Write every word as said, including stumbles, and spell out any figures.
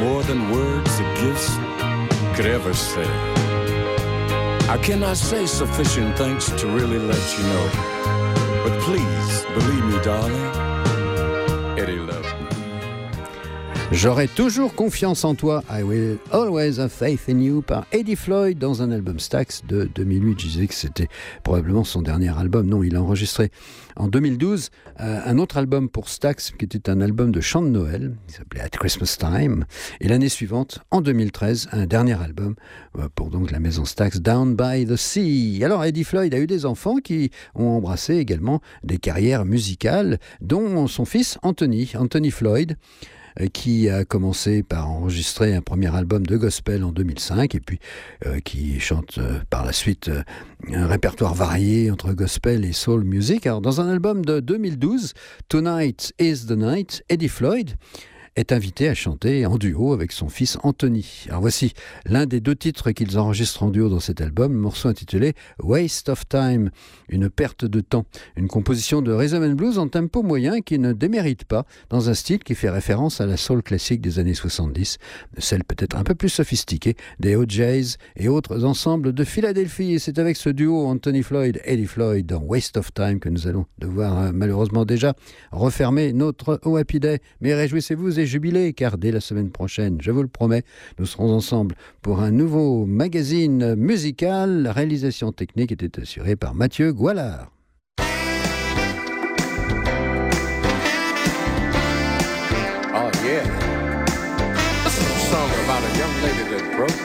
more than words or gifts could ever say. I cannot say sufficient thanks to really let you know. But please, believe me, darling, Eddie loves me. J'aurai toujours confiance en toi, I will always have faith in you, par Eddie Floyd dans un album Stax de deux mille huit. Je disais que c'était probablement son dernier album. Non, il a enregistré en deux mille douze euh, un autre album pour Stax qui était un album de chants de Noël, il s'appelait At Christmas Time. Et l'année suivante, en deux mille treize, un dernier album euh, pour donc la maison Stax, Down by the Sea. Alors Eddie Floyd a eu des enfants qui ont embrassé également des carrières musicales, dont son fils Anthony, Anthony Floyd, qui a commencé par enregistrer un premier album de gospel en deux mille cinq et puis euh, qui chante euh, par la suite euh, un répertoire varié entre gospel et soul music. Alors dans un album de deux mille douze, Tonight is the Night, Eddie Floyd est invité à chanter en duo avec son fils Anthony. Alors voici l'un des deux titres qu'ils enregistrent en duo dans cet album, le morceau intitulé Waste of Time, une perte de temps, une composition de rhythm and blues en tempo moyen qui ne démérite pas dans un style qui fait référence à la soul classique des années soixante-dix, celle peut-être un peu plus sophistiquée des O Js et autres ensembles de Philadelphie. Et c'est avec ce duo Anthony Floyd, Eddie Floyd dans Waste of Time que nous allons devoir euh, malheureusement déjà refermer notre Oh Happy Day. Mais réjouissez-vous et jubilé, car dès la semaine prochaine, je vous le promets, nous serons ensemble pour un nouveau magazine musical. La réalisation technique était assurée par Mathieu Goualard. Oh yeah. This is a song about a young lady that broke